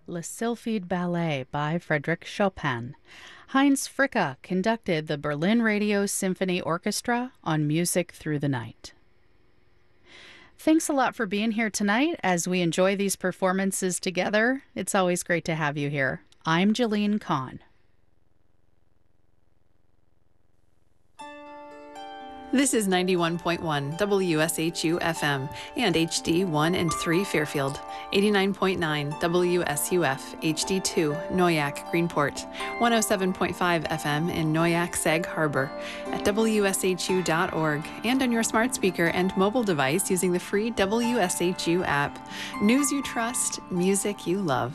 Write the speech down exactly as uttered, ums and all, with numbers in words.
Le Sylphide Ballet by Frédéric Chopin. Heinz Fricka conducted the Berlin Radio Symphony Orchestra on Music Through the Night. Thanks a lot for being here tonight as we enjoy these performances together. It's always great to have you here. I'm Jalene Kahn. This is ninety-one point one W S H U F M and H D one and three Fairfield, eighty-nine point nine W S U F H D two Noyac Greenport, one oh seven point five F M in Noyac Sag Harbor, at W S H U dot org, and on your smart speaker and mobile device using the free W S H U app. News you trust, music you love.